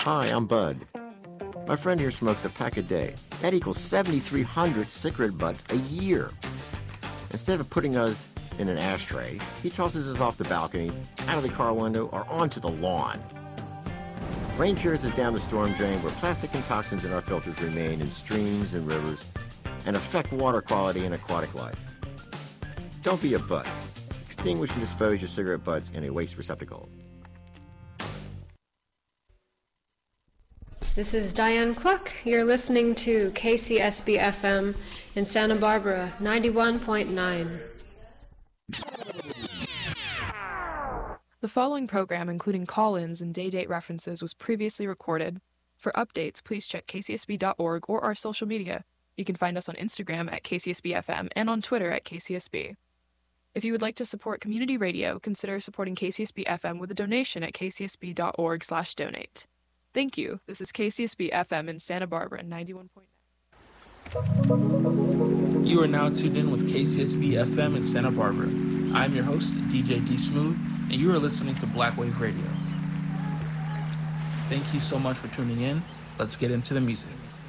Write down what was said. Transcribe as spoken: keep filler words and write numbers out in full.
Hi, I'm Bud. My friend here smokes a pack a day. That equals seventy-three hundred cigarette butts a year. Instead of putting us in an ashtray, he tosses us off the balcony, out of the car window, or onto the lawn. Rain carries us down the storm drain where plastic and toxins in our filters remain in streams and rivers and affect water quality and aquatic life. Don't be a butt. Extinguish and dispose your cigarette butts in a waste receptacle. This is Diane Cluck. You're listening to K C S B F M in Santa Barbara, ninety-one point nine. The following program, including call-ins and day-date references, was previously recorded. For updates, please check k c s b dot org or our social media. You can find us on Instagram at K C S B F M and on Twitter at K C S B. If you would like to support community radio, consider supporting K C S B F M with a donation at k c s b dot org slash donate. Thank you. This is K C S B F M in Santa Barbara, ninety-one point nine. You are now tuned in with K C S B F M in Santa Barbara. I'm your host, D J D Smooth, and you are listening to Black Wave Radio. Thank you so much for tuning in. Let's get into the music.